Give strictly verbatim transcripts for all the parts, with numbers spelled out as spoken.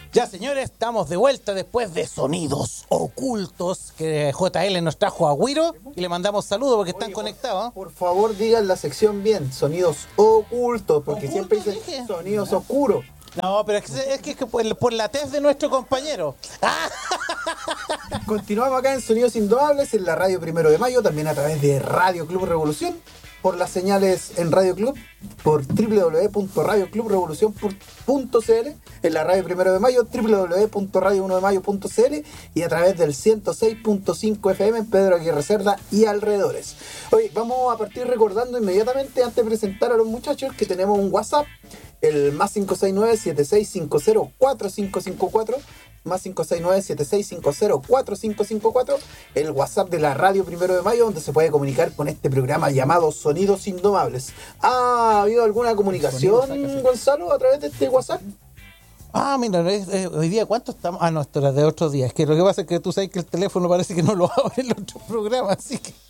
Ya, señores, estamos de vuelta después de Sonidos Ocultos, que J L nos trajo a Guiro y le mandamos saludos porque están Oye, conectados. Por, por favor, digan la sección bien, Sonidos Ocultos, porque siempre dicen dije? Sonidos Oscuros. No, pero es que es que, es que por, por la tez de nuestro compañero. Continuamos acá en Sonidos Indomables, en la radio Primero de Mayo, también a través de Radio Club Revolución, por las señales en Radio Club, por doble u doble u doble u punto radio club revolución punto c l, en la radio Primero de Mayo, doble u doble u doble u punto radio uno de mayo punto c l y a través del ciento seis punto cinco F M en Pedro Aguirre Cerda y alrededores. Hoy vamos a partir recordando inmediatamente, antes de presentar a los muchachos, que tenemos un WhatsApp, el más cinco seis nueve, siete seis cinco cero, cuatro cinco cinco cuatro, más cinco seis nueve, siete seis cinco cero, cuatro cinco cinco cuatro, el WhatsApp de la radio Primero de Mayo, donde se puede comunicar con este programa llamado Sonidos Indomables. ¿Ha habido alguna comunicación, Gonzalo, a través de este WhatsApp? Ah, mira, es, es, hoy día, ¿cuánto estamos? Ah, no, esto era de otros días. Es que lo que pasa es que tú sabes que el teléfono parece que no lo abre en el otro programa, así que...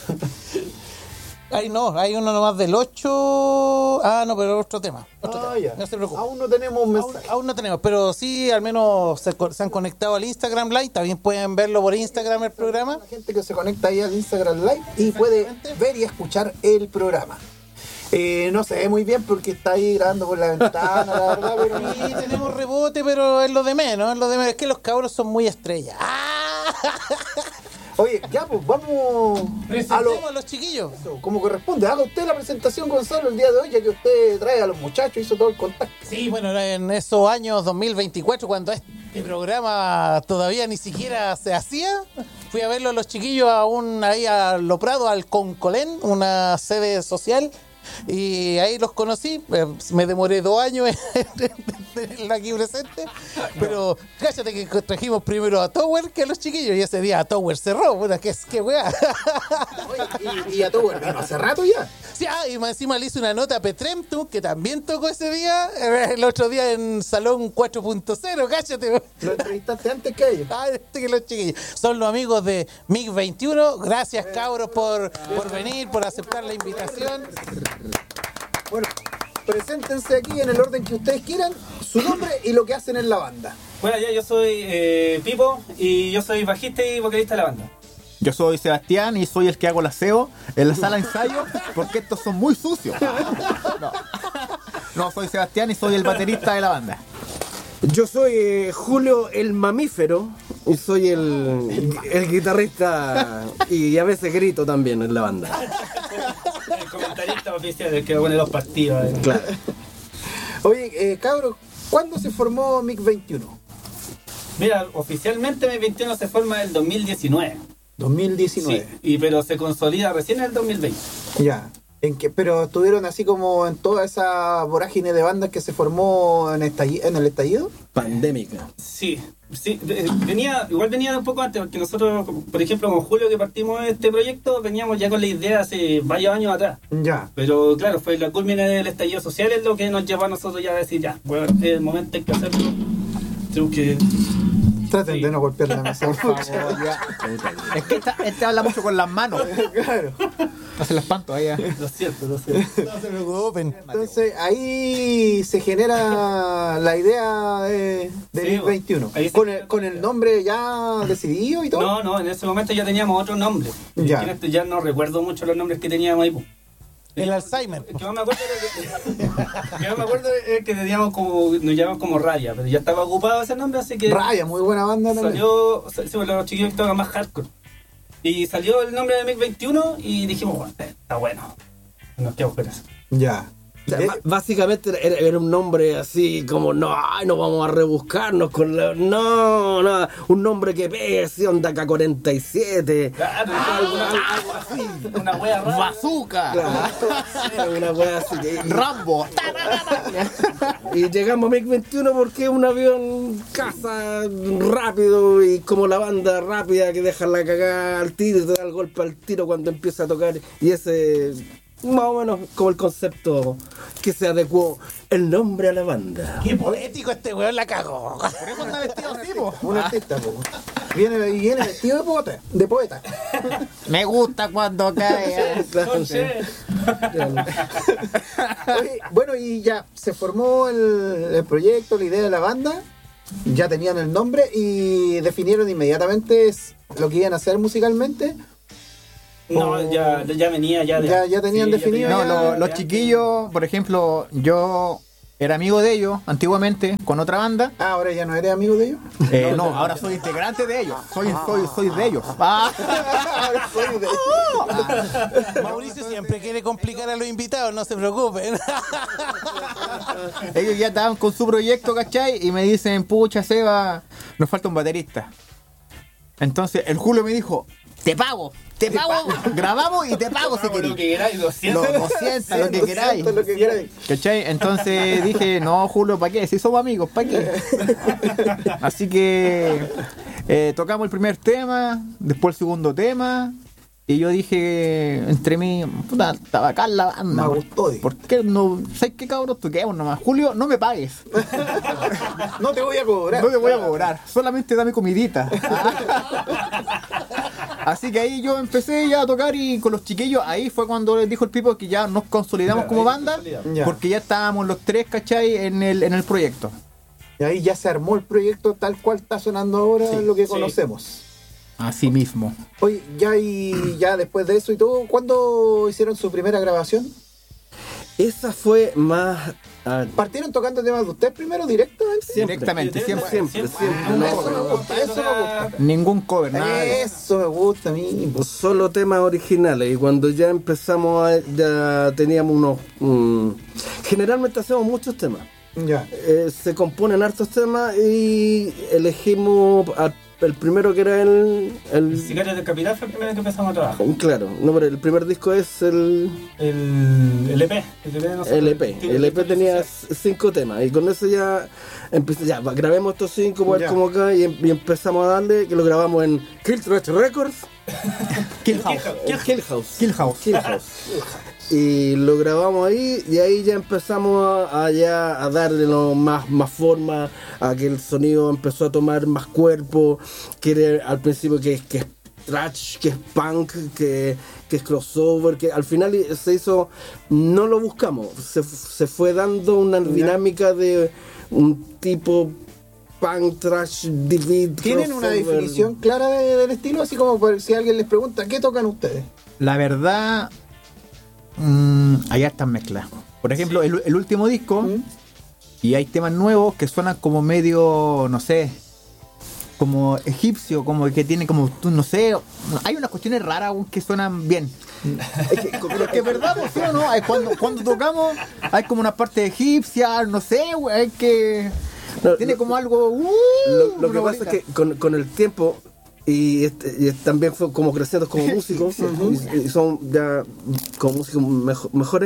Ay, no, hay uno nomás del ocho. Ah, no, pero otro tema. Otro ah, tema. Ya. No se preocupe. Aún no tenemos mensaje. Aún, aún no tenemos, pero sí, al menos se, se han conectado al Instagram Live. También pueden verlo por Instagram el programa. La gente que se conecta ahí al Instagram Live y puede ver y escuchar el programa. Eh, no se ve muy bien porque está ahí grabando por la ventana, la verdad, pero... Sí, tenemos rebote, pero es lo de menos, es lo de menos. Es que los cabros son muy estrellas. ¡Ah! Oye, ya pues vamos a, lo, a los chiquillos. Eso, como corresponde. Haga usted la presentación, Gonzalo, el día de hoy, ya que usted trae a los muchachos, hizo todo el contacto. Sí, bueno, en esos años dos mil veinticuatro, cuando este programa todavía ni siquiera se hacía, fui a verlo a los chiquillos a un, ahí a Lo Prado, al Concolén, una sede social. Y ahí los conocí, me demoré dos años en aquí presente, pero cállate que trajimos primero a Tower que a los chiquillos, y ese día a Tower cerró, bueno, que es que weá. Y, y a Tower vino hace rato ya. Sí, ah, y encima le hice una nota a Petremtu, que también tocó ese día, el otro día en Salón cuatro punto cero, cállate. Lo entrevistaste antes que ellos. Ah, este que los chiquillos. Son los amigos de MiG veintiuno, gracias cabros por, por venir, por aceptar la invitación. Bueno, preséntense aquí en el orden que ustedes quieran, su nombre y lo que hacen en la banda. Bueno, yo, yo soy eh, Pipo y yo soy bajista y vocalista de la banda. Yo soy Sebastián y soy el que hago el aseo en la sala de ensayo porque estos son muy sucios. No, no soy Sebastián y soy el baterista de la banda. Yo soy eh, Julio el mamífero y soy el, el guitarrista y a veces grito también en la banda. El comentarista oficial, el que pone los partidos. ¿eh? Claro. Oye, eh, cabros, ¿cuándo se formó MiG veintiuno? Mira, oficialmente MiG veintiuno se forma en el dos mil diecinueve. dos mil diecinueve. Sí, y, pero se consolida recién en el dos mil veinte. Ya. ¿En qué? Pero estuvieron así como en toda esa vorágine de bandas que se formó en, estalli- en el estallido. Pandémica. Sí, sí, venía, igual venía un poco antes, porque nosotros, por ejemplo, con Julio que partimos este proyecto, veníamos ya con la idea hace varios años atrás. Ya. Pero claro, fue la culmina del estallido social es lo que nos llevó a nosotros ya a decir, ya, bueno, es el momento, hay que hacerlo. Tenemos que... Traten Sí. de no golpear la mesa. Por favor, ya. Es que esta, este habla mucho con las manos. Claro. Hace las pantos ahí. Lo siento, lo siento. No se preocupen. Entonces ahí se genera la idea de, de Sí, MiG veintiuno. ahí se Con genera el, con el nombre ya decidido y todo. No, no, en ese momento ya teníamos otro nombre. Ya. En este ya no recuerdo mucho los nombres que teníamos ahí. po. El Alzheimer. El que más me acuerdo era que, que más me acuerdo era que teníamos como, nos llamamos como Raya, pero ya estaba ocupado ese nombre, así que Raya, muy buena banda también. salió, sí, bueno, los chiquillos que estaban más hardcore. Y salió el nombre de MiG veintiuno y dijimos, bueno, está bueno. Nos quedamos con eso. Ya. O sea, Eh, ba- básicamente era, era un nombre así como, no, ay, no vamos a rebuscarnos con la... No, no, un nombre que pegue, así, onda K cuarenta y siete. Claro, algo, algo, algo así. Una wea rara. Bazooka. Claro, una wea así que... Rambo. Y llegamos a MiG veintiuno porque es un avión caza rápido y como la banda rápida que deja la cagada al tiro y te da el golpe al tiro cuando empieza a tocar. Y ese, más o menos, como el concepto que se adecuó el nombre a la banda. Qué poético este weón, la cagó. Por eso anda vestido así, po. un artista, po. Viene, y viene vestido de poeta. De poeta. Me gusta cuando cae. Entonces, Oye, bueno, y ya se formó el, el proyecto, la idea de la banda. ya tenían el nombre y definieron inmediatamente es lo que iban a hacer musicalmente. No, O- ya, ya venía, ya. de- Ya- ya tenían definido No, ya- lo- los ya- chiquillos, por ejemplo, yo era amigo de ellos antiguamente con otra banda. Ah, ahora ya no eres amigo de ellos. Eh, no, ahora soy integrante de ellos. Soy, soy, soy de ellos. Ah. Ahora soy de- Mauricio siempre quiere complicar a los invitados, no se preocupen. Ellos ya estaban con su proyecto, ¿cachai? Y me dicen, pucha, Seba, nos falta un baterista. Entonces el Julio me dijo, te pago, te pago, grabamos y te pago si Vamos, lo querés. que queráis, doscientos. Los doscientos, lo que queráis. Lo que queráis. ¿Cachai? Entonces dije, no, Julio, ¿para qué? Si somos amigos, ¿para qué? Así que eh, tocamos el primer tema, después el segundo tema. Y yo dije, entre mí, puta, estaba acá en la banda. Me gustó, dije. ¿Por qué no? ¿Sabes qué, cabrón? Toquemos nomás. Julio, no me pagues. No te voy a cobrar. No te voy a cobrar. Solamente dame comidita. Así que ahí yo empecé ya a tocar y con los chiquillos, ahí fue cuando les dijo el Pipo que ya nos consolidamos Ya, como ahí banda, consolidamos. Ya. porque ya estábamos los tres, ¿cachai? En el, en el proyecto. Y ahí ya se armó el proyecto tal cual está sonando ahora Sí, lo que sí. conocemos. Así mismo. Oye, ya y ya después de eso y todo, ¿cuándo hicieron su primera grabación? Esa fue más. ah, ¿Partieron tocando temas de ustedes primero directamente? Siempre. Directamente, siempre. Siempre, siempre. Ah, No, eso me gusta, eso me gusta. Ningún cover, nada. de eso. Eso me gusta a mí. pues. Solo temas originales. Y cuando ya empezamos, a, ya teníamos unos. mm, generalmente hacemos muchos temas. Ya. Eh, se componen hartos temas y elegimos al- el primero que era el. El el Sicario del Capital fue el primero que empezamos a trabajar. claro, no, pero el primer disco es el El, el E P. El E P, de nosotros. L P. Que- El E P que- tenía c- cinco temas y con eso ya empecé, ya va, grabemos estos cinco, pues, Ya. como acá y, em- y empezamos a darle, que lo grabamos en Killtrash Records, Kill House. en Kill House. Kill House. Kill House. Y lo grabamos ahí y ahí ya empezamos a, a ya a darle lo más, más forma, a que el sonido empezó a tomar más cuerpo, que era al principio que, que es thrash, que es punk, que, que es crossover, que al final se hizo, no lo buscamos, se, se fue dando una dinámica de un tipo punk, thrash, beat, ¿Tienen una crossover. definición clara de- del estilo? Así como por si alguien les pregunta, ¿qué tocan ustedes? La verdad, mm, hay hartas mezclas. Por ejemplo, el, el último disco, ¿Mm? y hay temas nuevos que suenan como medio, no sé, como egipcio, como que tiene como, tú, no sé, hay unas cuestiones raras weón, que suenan bien. Es que, pero es que es verdad, pues, ¿sí o no? Hay cuando, cuando tocamos, hay como una parte egipcia, no sé, güey, hay que... No, tiene lo- como algo... uh, Lo, lo que una pasa bolita. es que con, con el tiempo y, este, y también fue como creciendo como músicos y, y son ya como músicos mejo- mejores,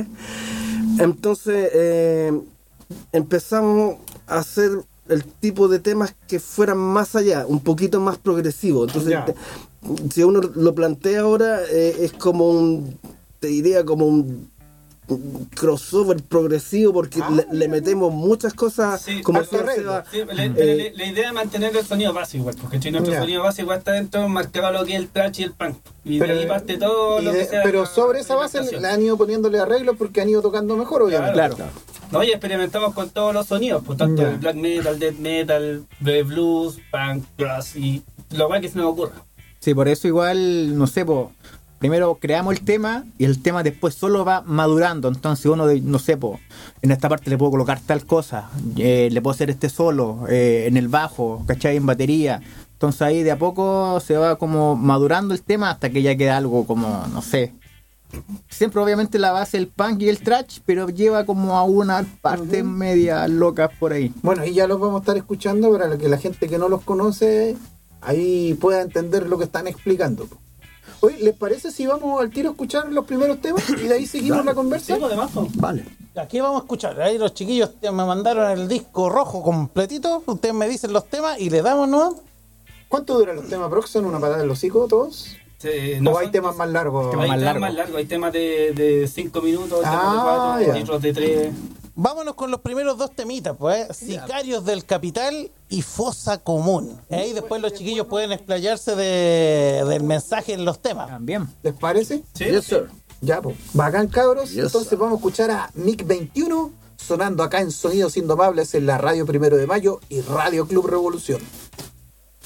entonces eh, empezamos a hacer el tipo de temas que fueran más allá, un poquito más progresivos. Entonces, Ya. te- si uno lo plantea ahora, eh, es como un, te diría como un un crossover progresivo porque Ah, le, le metemos muchas cosas Sí, como harto decía arreglo. Seba, Sí, la, Eh, pero la- la idea es mantener el sonido base igual, porque si nuestro Ya. sonido base igual está dentro, marcaba lo que es el thrash y el punk. Y Pero- de ahí parte todo Y lo de- que sea. pero la- sobre esa la base implementación. le han ido poniéndole arreglos porque han ido tocando mejor, obviamente. Claro. Claro. No, y experimentamos con todos los sonidos, por tanto Ya. el black metal, death metal, de blues, punk, grass y lo cual que se nos ocurra. Sí, por eso igual, no sé, po, primero creamos el tema y el tema después solo va madurando. Entonces uno, de, no sé, po, en esta parte le puedo colocar tal cosa, eh, le puedo hacer este solo, eh, en el bajo, ¿cachai? En batería. Entonces ahí de a poco se va como madurando el tema hasta que ya queda algo como, no sé. Siempre obviamente la base el punk y el thrash, pero lleva como a una parte media loca por ahí. Bueno, y ya los vamos a estar escuchando para que la gente que no los conoce ahí pueda entender lo que están explicando. Oye, ¿les parece si vamos al tiro a escuchar los primeros temas y de ahí seguimos la conversa? Sí, pues, además, pues. vale. Aquí vamos a escuchar. Ahí los chiquillos me mandaron el disco rojo completito. Ustedes me dicen los temas y le damos, ¿no? ¿Cuánto duran los temas, Prox? ¿Son una patada en los hocico todos? Sí, ¿O no hay son- temas más largos? Temas Hay más temas largos. más largos, hay temas de cinco minutos, Ah, temas de cuatro, ya. otros de tres. Vámonos con los primeros dos temitas, pues. ¿eh? Sicarios del Capital y Fosa Común. Ahí después los chiquillos pueden explayarse de, del mensaje en los temas. También. ¿Les parece? Sí, Yes, sir. Ya, pues. Bacán, cabros. Yes, Entonces sir. vamos a escuchar a Mic veintiuno, sonando acá en Sonidos Indomables en la Radio Primero de Mayo y Radio Club Revolución.